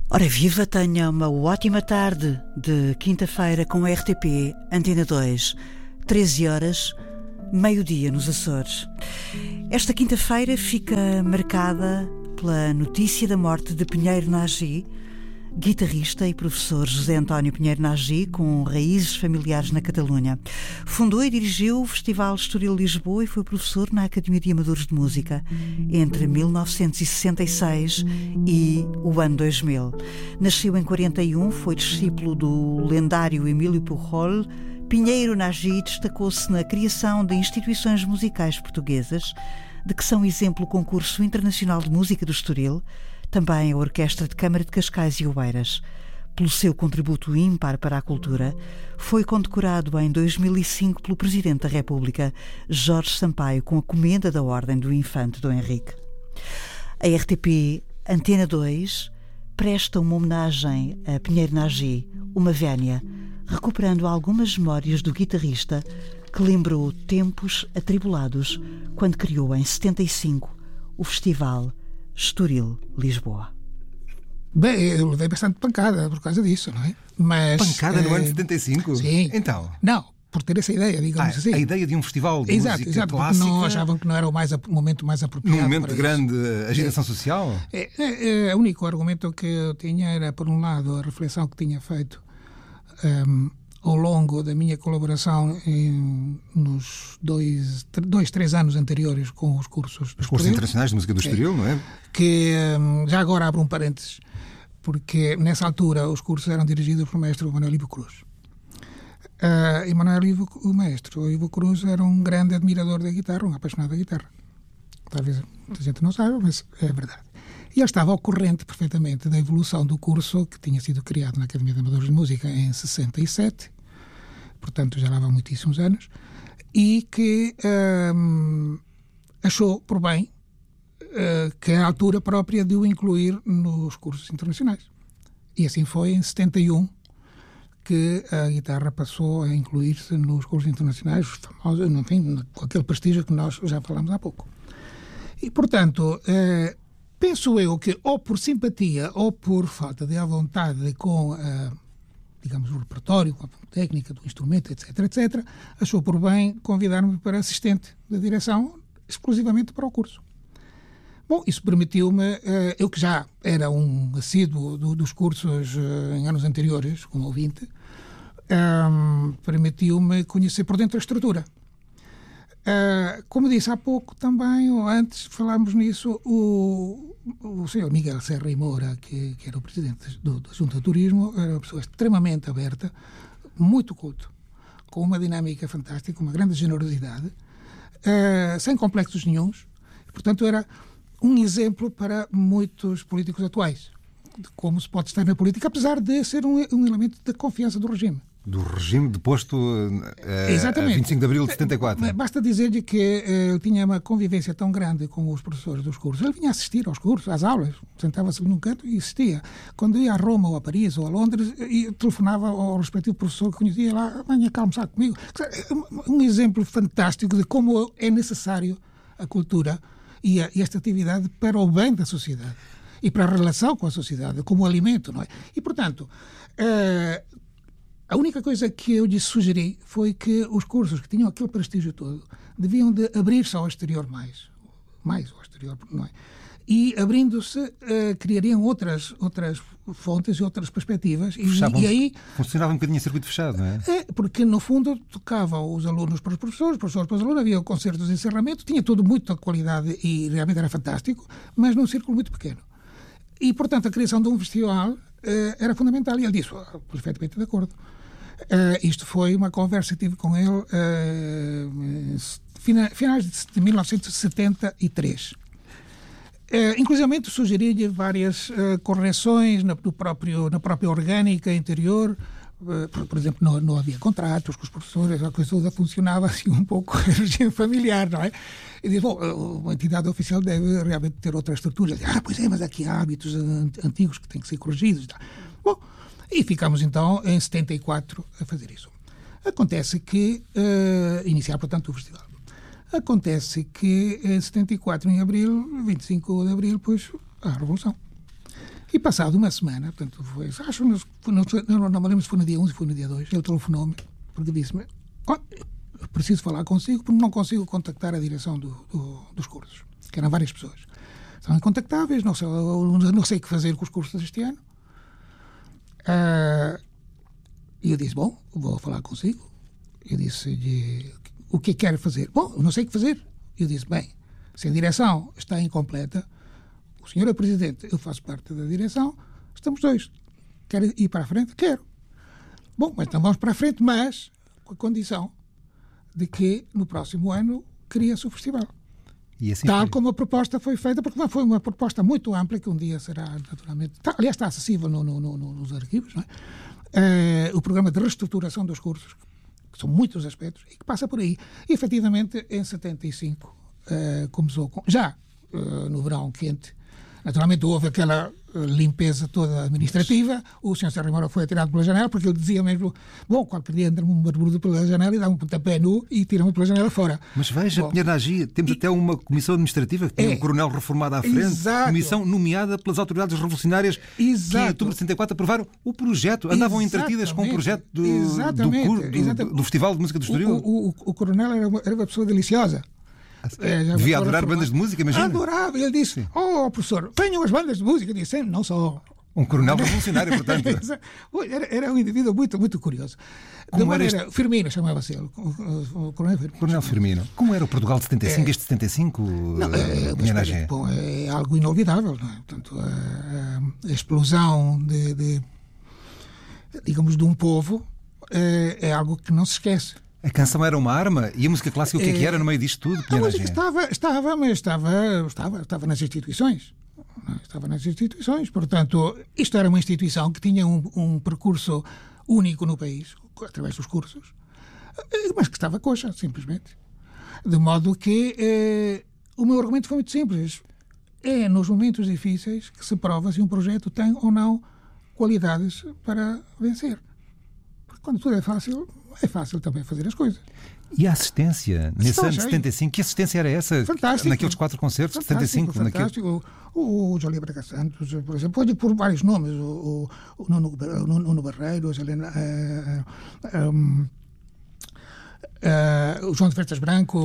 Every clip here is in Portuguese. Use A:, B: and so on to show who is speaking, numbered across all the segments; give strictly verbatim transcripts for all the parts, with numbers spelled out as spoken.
A: Ora viva, tenha uma ótima tarde de quinta-feira com a R T P Antena dois, treze horas, meio-dia nos Açores. Esta quinta-feira fica marcada pela notícia da morte de Pinheiro Nagy, guitarrista e professor José António Pinheiro Nagy, com raízes familiares na Catalunha. Fundou e dirigiu o Festival Estoril Lisboa e foi professor na Academia de Amadores de Música entre mil novecentos e sessenta e seis e o ano dois mil. Nasceu em quarenta e um, foi discípulo do lendário Emílio Pujol. Pinheiro Nagy destacou-se na criação de instituições musicais portuguesas, de que são exemplo o Concurso Internacional de Música do Estoril, também a Orquestra de Câmara de Cascais e Oeiras. Pelo seu contributo ímpar para a cultura, foi condecorado em dois mil e cinco pelo Presidente da República, Jorge Sampaio, com a Comenda da Ordem do Infante Dom Henrique. A R T P Antena dois presta uma homenagem a Pinheiro Nagy, uma vénia, recuperando algumas memórias do guitarrista que lembrou tempos atribulados quando criou em setenta e cinco o Festival Estoril Lisboa.
B: Bem, eu levei bastante pancada por causa disso, não é? Mas,
C: pancada no
B: eh,
C: ano de setenta e cinco?
B: Sim.
C: Então?
B: Não, por ter essa ideia, digamos
C: Ah,
B: assim.
C: a ideia de um festival de
B: exato,
C: música
B: exato,
C: clássica...
B: não achavam que não era o, mais, o momento mais apropriado.
C: Num momento
B: para
C: de grande isso. agitação é. social?
B: É, é, é, o único argumento que eu tinha era, por um lado, a reflexão que tinha feito um, ao longo da minha colaboração em, nos dois, dois, três anos anteriores com os cursos do
C: Os cursos internacionais de música do Estoril,
B: é,
C: não é?
B: Que um, já agora abro um parênteses, porque nessa altura os cursos eram dirigidos pelo mestre Manuel Ivo Cruz. Uh, e Manuel Ivo, o mestre o Ivo Cruz, era um grande admirador da guitarra, um apaixonado da guitarra. Talvez muita gente não saiba, mas é verdade. E ele estava ao corrente perfeitamente da evolução do curso que tinha sido criado na Academia de Amadores de Música em sessenta e sete, portanto já lá vão muitíssimos anos, e que um, achou por bem uh, que é a altura própria de o incluir nos cursos internacionais. E assim foi em setenta e um que a guitarra passou a incluir-se nos cursos internacionais, famosos, enfim, com aquele prestígio que nós já falámos há pouco. E, portanto, uh, penso eu que ou por simpatia ou por falta de à vontade com a digamos, o repertório, com a técnica do instrumento, etc, etcétera, achou por bem convidar-me para assistente da direção exclusivamente para o curso. Bom, isso permitiu-me, eu que já era um assíduo do, dos cursos em anos anteriores, como ouvinte, um, permitiu-me conhecer por dentro a estrutura. Uh, como disse há pouco também, ou antes falámos nisso, o, o senhor Miguel Serra e Moura, que, que era o presidente do, da Junta de Turismo, era uma pessoa extremamente aberta, muito culto, com uma dinâmica fantástica, uma grande generosidade, uh, sem complexos nenhuns. Portanto, era um exemplo para muitos políticos atuais, de como se pode estar na política, apesar de ser um, um elemento de confiança do regime.
C: Do regime deposto uh, a vinte e cinco de abril de setenta e quatro.
B: Basta dizer-lhe que ele uh, tinha uma convivência tão grande com os professores dos cursos. Ele vinha assistir aos cursos, às aulas, sentava-se num canto e assistia. Quando ia a Roma ou a Paris ou a Londres, e telefonava ao respectivo professor que conhecia lá, venha cá almoçar comigo. Um exemplo fantástico de como é necessário a cultura e, a, e esta atividade para o bem da sociedade e para a relação com a sociedade, como alimento, não é? E, portanto... Uh, A única coisa que eu lhe sugeri foi que os cursos que tinham aquele prestígio todo deviam de abrir-se ao exterior mais, mais ao exterior, não é? E abrindo-se, uh, criariam outras, outras fontes e outras perspectivas. E, e aí
C: funcionava um bocadinho em circuito fechado, não é?
B: É, porque no fundo tocavam os alunos para os professores, os professores para os alunos, havia concertos de encerramento, tinha tudo muita qualidade e realmente era fantástico, mas num círculo muito pequeno. E, portanto, a criação de um festival uh, era fundamental. E ele disse, oh, perfeitamente de acordo. Uh, isto foi uma conversa que tive com ele uh, fina, finais de mil novecentos e setenta e três. Uh, inclusive sugeri-lhe várias uh, correções na, no próprio, na própria orgânica interior. Uh, por, por exemplo, não, não havia contratos com os professores, a coisa toda funcionava assim um pouco regime familiar, não é? E diz, bom, uma entidade oficial deve realmente ter outra estrutura. Ah, pois é, mas aqui há hábitos antigos que têm que ser corrigidos. Tá? Bom, e ficámos então em setenta e quatro a fazer isso. Acontece que, uh, iniciar portanto o festival, acontece que em setenta e quatro, em abril, vinte e cinco de abril, pois, há a Revolução. E passado uma semana, portanto, foi, acho, não, não, não me lembro se foi no dia um, se foi no dia dois, ele telefonou-me, porque disse-me, oh, preciso falar consigo, porque não consigo contactar a direção do, do, dos cursos, que eram várias pessoas. São incontactáveis, não sei, não sei o que fazer com os cursos este ano. Uh, e eu disse, bom, vou falar consigo. Eu disse-lhe, o que quer fazer? Bom, eu não sei o que fazer. Eu disse, bem, se a direção está incompleta, o senhor é presidente, eu faço parte da direção, estamos dois. Quer ir para a frente? Quero. Bom, mas então vamos para a frente, mas com a condição de que no próximo ano cria-se o festival.
C: E assim
B: Tal
C: foi.
B: como a proposta foi feita, porque foi uma proposta muito ampla, que um dia será naturalmente... Está, aliás, está acessível no, no, no, nos arquivos, não é? Uh, o programa de reestruturação dos cursos, que são muitos aspectos, e que passa por aí. E, efetivamente, em setenta e cinco, uh, começou com... Já uh, no verão quente, naturalmente houve aquela limpeza toda administrativa. O senhor Sérgio Moura foi atirado pela janela, porque ele dizia mesmo, bom, qualquer dia entra-me um barbudo pela janela e dá um pontapé nu e tira-me pela janela fora.
C: Mas veja, bom, Pinheiro Nagy, temos e, até uma comissão administrativa que tem é, um coronel reformado à frente, exato, comissão nomeada pelas autoridades revolucionárias, exato, que em outubro de setenta e quatro aprovaram o projeto, andavam entretidas com o projeto do, do, cur, do, do Festival de Música do Estoril.
B: O, o, o, o coronel era uma, era uma pessoa deliciosa.
C: É, devia adorar bandas de música, imagina.
B: Adorava. Ele disse, sim, oh, professor, venham as bandas de música. Eu disse, não só...
C: Um coronel revolucionário, portanto.
B: era, era um indivíduo muito, muito curioso.
C: Como
B: de maneira,
C: era este...
B: Firmino chamava-se ele. O, o, o coronel Firmino.
C: Coronel Firmino. Como era o Portugal de setenta e cinco, é, este setenta e cinco? Não,
B: é, é, bom, é algo inolvidável. Não é? Portanto, a, a explosão de, de, digamos, de um povo é, é algo que não se esquece.
C: A canção era uma arma? E a música clássica o que é, é que era no meio disto tudo?
B: A música estava, estava, mas estava, estava, estava nas instituições. Estava nas instituições. Portanto, isto era uma instituição que tinha um, um percurso único no país, através dos cursos, mas que estava coxa, simplesmente. De modo que eh, o meu argumento foi muito simples. É nos momentos difíceis que se prova se um projeto tem ou não qualidades para vencer. Porque quando tudo é fácil... é fácil também fazer as coisas.
C: E a assistência, nesse ano de setenta e cinco, que assistência era essa?
B: Fantástico.
C: Naqueles quatro concertos de setenta e cinco?
B: Fantástico. Naquele... O, o Jolie Braga Santos, por exemplo, pode por vários nomes. O, o, o, Nuno, o Nuno Barreiro, a Helena, uh, um, Uh, o João de Freitas Branco,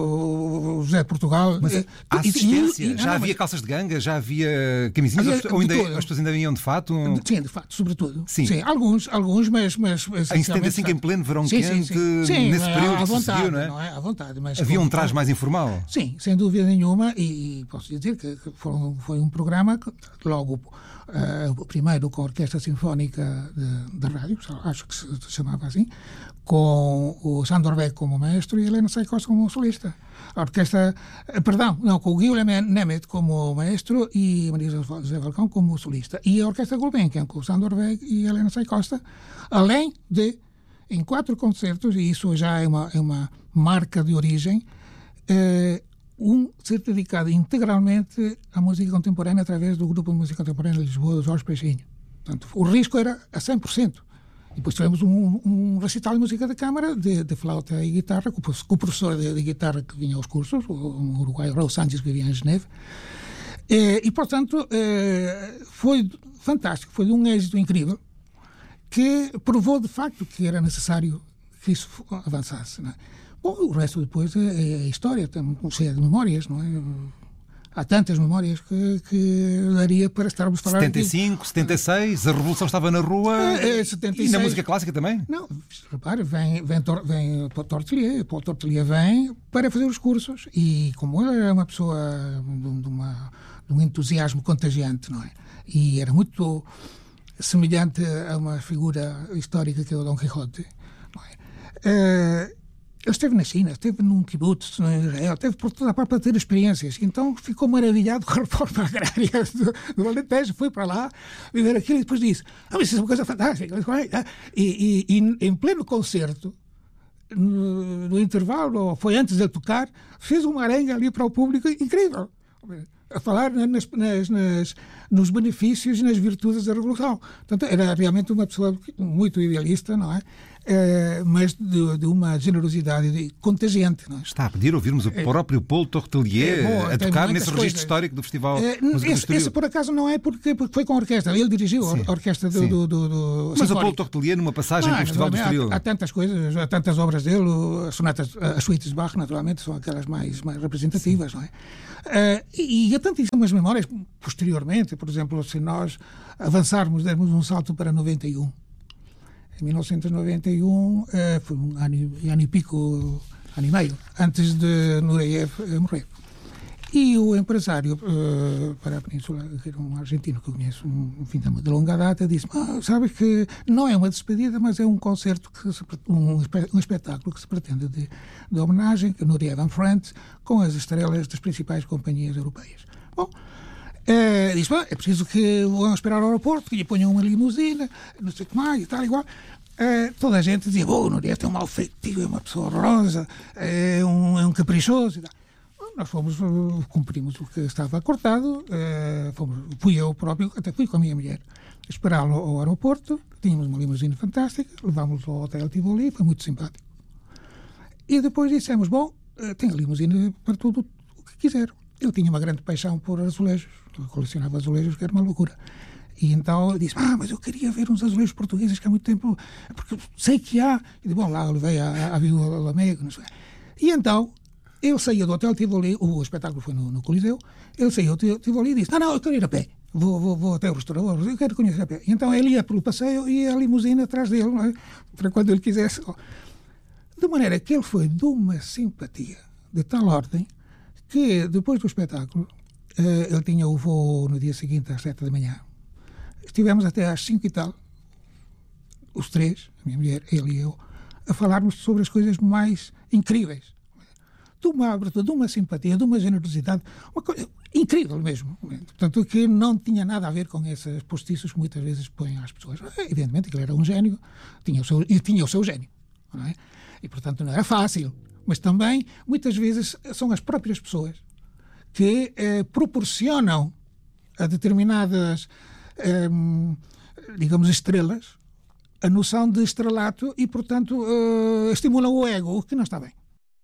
B: o José de Portugal.
C: Mas uh, a assistência, e, e, já não, havia mas... calças de ganga, já havia camisinhas, havia, ou ainda as pessoas ainda vinham de fato?
B: Sim, de fato, sobretudo. Sim, sim alguns, alguns, mas... mas
C: em setenta e cinco, em pleno verão sim, quente, sim, sim. Sim, nesse
B: é,
C: período
B: à vontade,
C: sucediu, não é?
B: Não é? À vontade, mas
C: havia
B: como,
C: um traje mais informal?
B: Sim, sem dúvida nenhuma, e, e posso dizer que foi, foi um programa que logo... Uh, o primeiro com a Orquestra Sinfónica de, de Rádio, acho que se, se chamava assim, com o Sandor Beck como maestro e a Helena Saikosta como solista. A orquestra, uh, perdão, não, com o Guilherme Nemeth como maestro e Maria José Falcão como solista. E a Orquestra Gulbenkian com o Sandor Beck e a Helena Saikosta, além de, em quatro concertos, e isso já é uma, é uma marca de origem, uh, um ser dedicado integralmente à música contemporânea através do Grupo de Música Contemporânea de Lisboa, do Jorge Peixinho. Portanto, o risco era a cem por cento. E depois tivemos um, um recital de música de câmara, de, de flauta e guitarra, com o professor de, de guitarra que vinha aos cursos, o uruguaio Raul Sánchez, que vivia em Geneve. E, e portanto, foi fantástico, foi de um êxito incrível, que provou de facto que era necessário que isso avançasse, não é? Bom, o resto depois é, é história, estamos cheia de memórias, não é? Há tantas memórias que, que daria para estarmos a falar...
C: setenta e cinco, setenta e seis, a Revolução estava na rua, é, é, setenta e seis, e na música clássica também?
B: Não, repare, vem, vem, vem Paul Tortelier, Paul Tortelier vem para fazer os cursos, e como ele era uma pessoa de, uma, de um entusiasmo contagiante, não é? E era muito semelhante a uma figura histórica que é o Dom Quixote, não é? Uh, Ele esteve na China, esteve num kibbutz, no Israel, esteve por toda a parte para ter experiências. Então ficou maravilhado com a reforma agrária do, do Alentejo, foi para lá viver aquilo e depois disse: ah, mas isso é uma coisa fantástica. E, e, e em pleno concerto, no, no intervalo, foi antes de tocar, fez uma arenga ali para o público incrível, a falar nas, nas, nas, nos benefícios e nas virtudes da Revolução. Portanto, era realmente uma pessoa muito idealista, não é? Uh, mas de, de uma generosidade contagiante. Não é?
C: Está a pedir ouvirmos o próprio Paul Tortelier é, bom, a tocar nesse registro coisas. histórico do Festival uh,
B: Música esse, do esse, por acaso, não é porque, porque foi com a orquestra. Ele dirigiu sim, a orquestra do... do, do, do
C: mas o Paul Tortelier, numa passagem ah, pelo Festival do Estoril...
B: Há, há tantas coisas, há tantas obras dele, as sonatas, as suítes de Bach, naturalmente, são aquelas mais, mais representativas, sim. não é? Uh, e, e há tantíssimas memórias, posteriormente, por exemplo, se nós avançarmos, dermos um salto para noventa e um. Em mil novecentos e noventa e um, uh, foi um ano, ano e pico, ano e meio, antes de Nureyev uh, morrer. E o empresário uh, para a Península, que era um argentino que eu conheço, um, enfim, de longa data, disse: ah, sabes que não é uma despedida, mas é um concerto, que se, um, um espetáculo que se pretende de, de homenagem, que Nureyev and Friends, com as estrelas das principais companhias europeias. Bom, Uh, diz, é preciso que vão esperar ao aeroporto, que lhe ponham uma limusina, não sei o que mais, e tal, igual. Uh, toda a gente dizia: oh, o Nureyev é um mal feitio, é uma pessoa horrorosa, é um, é um caprichoso. E tal. Nós fomos, uh, cumprimos o que estava acordado, uh, fomos, fui eu próprio, até fui com a minha mulher, esperá-lo ao aeroporto, tínhamos uma limusina fantástica, levámos-lo ao Hotel Tivoli, foi muito simpático. E depois dissemos: bom, uh, tem a limusina para tudo o que quiser. Ele tinha uma grande paixão por azulejos, colecionava azulejos, que era uma loucura. E então ele disse: ah, mas eu queria ver uns azulejos portugueses que há muito tempo, porque sei que há. E disse: bom, lá eu levei a, a Viúva Lamego, não sei. E então ele saía do Hotel Tivoli, o espetáculo foi no, no Coliseu, ele saía do Tivoli e disse: não, não, eu quero ir a pé, vou, vou, vou até o restaurador, eu quero conhecer a pé. E então ele ia pelo passeio e a limusina atrás dele, não é? Para quando ele quisesse. De maneira que ele foi de uma simpatia de tal ordem que depois do espetáculo, uh, ele tinha o voo no dia seguinte às sete da manhã. Estivemos até às cinco e tal, os três, a minha mulher, ele e eu, a falarmos sobre as coisas mais incríveis. De uma abertura, de uma simpatia, de uma generosidade, uma coisa incrível mesmo. Portanto, que não tinha nada a ver com esses postiços que muitas vezes põem às pessoas. Evidentemente que ele era um gênio, tinha o seu, e tinha o seu gênio. Não é? E, portanto, não era fácil. Mas também, muitas vezes, são as próprias pessoas que eh, proporcionam a determinadas, eh, digamos, estrelas, a noção de estrelato e, portanto, eh, estimulam o ego, o que não está bem.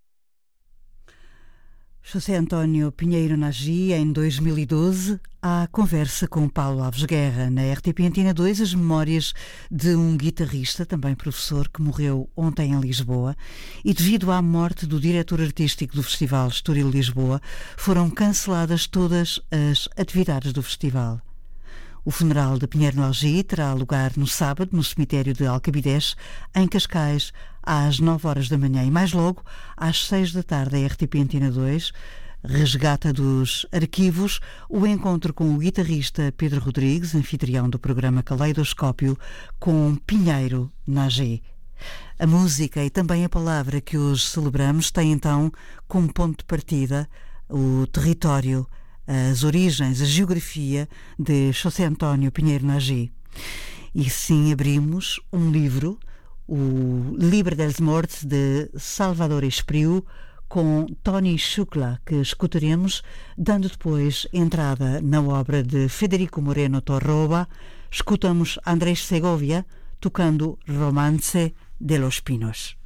A: José António Pinheiro Nagy, em dois mil e doze, à conversa com Paulo Alves Guerra, na R T P Antena dois, as memórias de um guitarrista, também professor, que morreu ontem em Lisboa, e devido à morte do diretor artístico do Festival Estoril Lisboa, foram canceladas todas as atividades do festival. O funeral de Pinheiro Nagy terá lugar no sábado, no cemitério de Alcabidez, em Cascais, às nove horas da manhã, e mais logo, às seis da tarde, a R T P Antena dois resgata dos arquivos o encontro com o guitarrista Pedro Rodrigues, anfitrião do programa Caleidoscópio, com Pinheiro Nagy. A música e também a palavra que hoje celebramos tem então como ponto de partida o território, as origens, a geografia de José António Pinheiro Nagy. E sim abrimos um livro, o Livre dels Morts, de Salvador Espriu, com Tony Shukla, que escutaremos, dando depois entrada na obra de Federico Moreno Torroba. Escutamos Andrés Segovia tocando Romance de los Pinos.